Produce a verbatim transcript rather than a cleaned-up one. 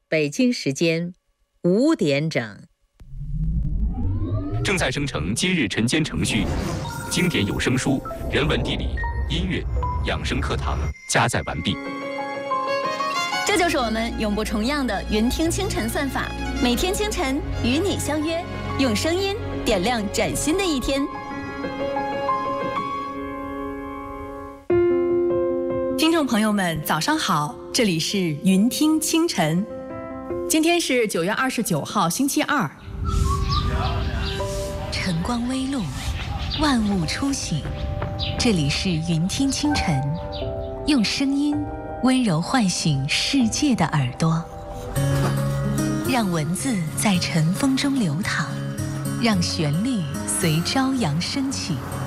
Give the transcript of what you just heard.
北京时间五点整。 正在生成今日晨间程序，经典有声书、人文地理、音乐、养生课堂加载完毕。 这就是我们永不重样的云听清晨算法，每天清晨与你相约，用声音点亮崭新的一天。 听众朋友们，早上好，这里是云听清晨。今天是九月二十九号，星期二。 晨光微露，万物初醒。这里是云听清晨，用声音温柔唤醒世界的耳朵，让文字在晨风中流淌，让旋律随朝阳升起。